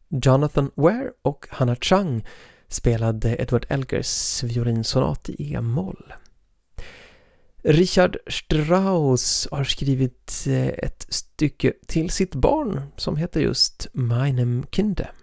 Jonathan Ware och Hannah Chang spelade Edward Elgars violinsonat i E-moll. Richard Strauss har skrivit ett stycke till sitt barn som heter just Meinem Kinde.